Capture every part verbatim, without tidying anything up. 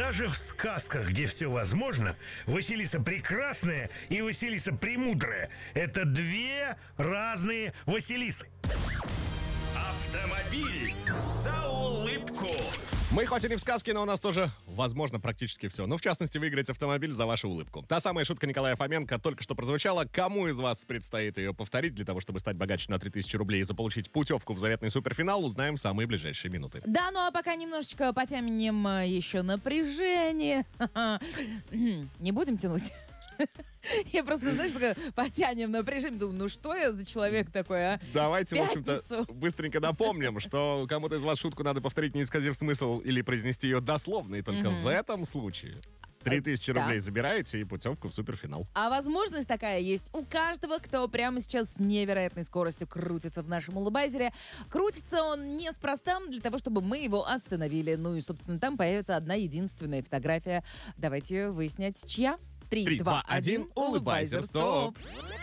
Даже в сказках, где все возможно, Василиса Прекрасная и Василиса Премудрая — это две разные Василисы. Автомобиль за улыбку. Мы хоть и не в сказке, но у нас тоже возможно практически все. Ну, в частности, выиграть автомобиль за вашу улыбку. Та самая шутка Николая Фоменко только что прозвучала. Кому из вас предстоит ее повторить для того, чтобы стать богаче на три тысячи рублей и заполучить путевку в заветный суперфинал, узнаем в самые ближайшие минуты. Да, ну а пока немножечко потянем э, еще напряжение. Не будем тянуть? Я просто, знаешь, такая, потянем напряжение. Думаю, ну что я за человек такой, а? Давайте, Пятницу. в общем-то, быстренько напомним, что кому-то из вас шутку надо повторить, не исказив смысл, или произнести ее дословно. И только в этом случае три тысячи Да. рублей забираете и путевку в суперфинал. А возможность такая есть у каждого, кто прямо сейчас с невероятной скоростью крутится в нашем улыбайзере. Крутится он неспроста для того, чтобы мы его остановили. Ну и, собственно, там появится одна единственная фотография. Давайте выяснять, чья. Три, два, один, улыбайзер, стоп.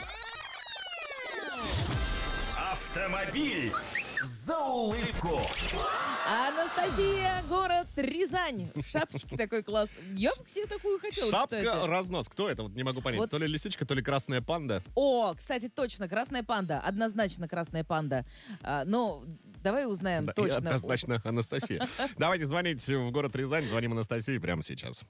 Автомобиль за улыбку. Анастасия, город Рязань. В шапочке такой классный. Я бы себе такую хотела, Шапка кстати. разнос. Кто это? Вот не могу понять. Вот. То ли лисичка, то ли красная панда. О, кстати, точно, красная панда. Однозначно красная панда. А, ну, давай узнаем Да, и точно. однозначно Анастасия. Давайте звонить в город Рязань. Звоним Анастасии прямо сейчас.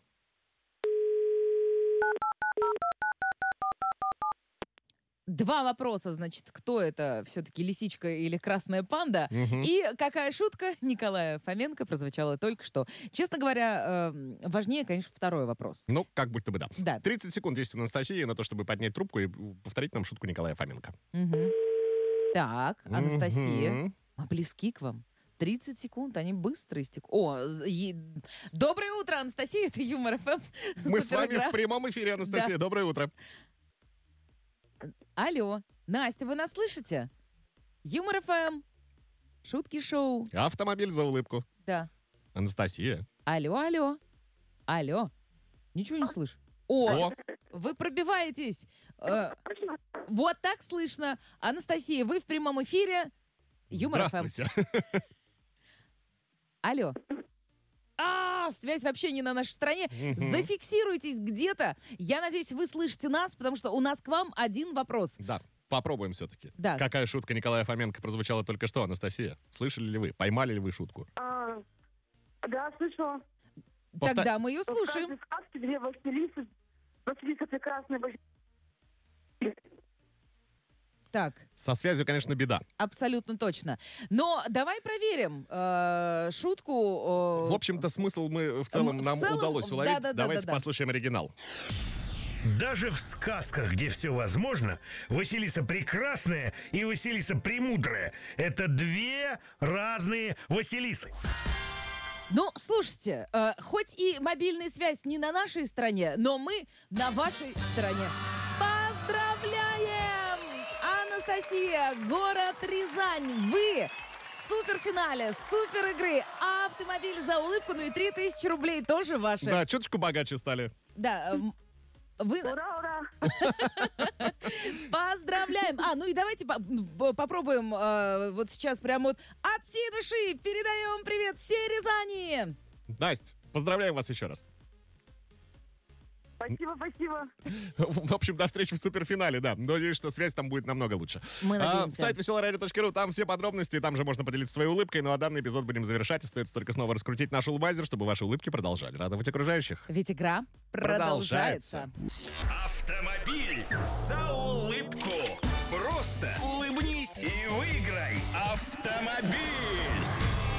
Два вопроса, значит, кто это все-таки, лисичка или красная панда? И какая шутка Николая Фоменко прозвучала только что? Честно говоря, э, важнее, конечно, второй вопрос. Ну, как будто бы да. Да. тридцать секунд есть у Анастасии на то, чтобы поднять трубку и повторить нам шутку Николая Фоменко. Так, Анастасия, Мгм. мы близки к вам. тридцать секунд, они быстро истекут. О, з- е- доброе утро, Анастасия, это Юмор ФМ. Мы с вами Суперигра. в прямом эфире, Анастасия. Да. Доброе утро. Алло, Настя, вы нас слышите? Юмор ФМ. Шутки шоу. Автомобиль за улыбку. Да. Анастасия. Алло, алло. Алло. Ничего не слышу. О, О, вы пробиваетесь. Э, вот так слышно. Анастасия, вы в прямом эфире. Юмор ФМ. здравствуйте. Алло. А, связь вообще не на нашей стороне. Зафиксируйтесь где-то. Я надеюсь, вы слышите нас, потому что у нас к вам один вопрос. Да, попробуем все-таки. Да. Какая шутка Николая Фоменко прозвучала только что, Анастасия? Слышали ли вы? Поймали ли вы шутку? А, да, слышала. Повтор- Тогда мы ее В слушаем. каждой сказке две Василисы. Василиса прекрасная, Василиса. Так, Со связью, конечно, беда. абсолютно точно. Но давай проверим э, шутку. э, В общем-то, смысл мы в целом в нам целом, удалось уловить. да-да-да-да-да. Давайте послушаем оригинал. Даже в сказках, где все возможно, Василиса Прекрасная и Василиса Премудрая — это две разные Василисы. Ну, слушайте, э, хоть и мобильная связь не на нашей стороне, но мы на вашей стороне. Поздравляем! Анастасия, город Рязань, вы в суперфинале супер игры «Автомобиль за улыбку», ну и три тысячи рублей тоже ваши. Да, чуточку богаче стали. Да, эм, вы... Ура, ура! Поздравляем! А, ну и давайте по- п- попробуем э, вот сейчас прям вот от всей души передаем привет всей Рязани! Настя, поздравляем вас еще раз. Спасибо, спасибо. В общем, до встречи в суперфинале, да. Надеюсь, что связь там будет намного лучше. Мы А, надеемся. сайт веселая радио точка ру, там все подробности, там же можно поделиться своей улыбкой. Ну а данный эпизод будем завершать. Остается только снова раскрутить наш улыбайзер, чтобы ваши улыбки продолжали радовать окружающих. Ведь игра продолжается. Продолжается. Автомобиль за улыбку. Просто улыбнись и выиграй автомобиль.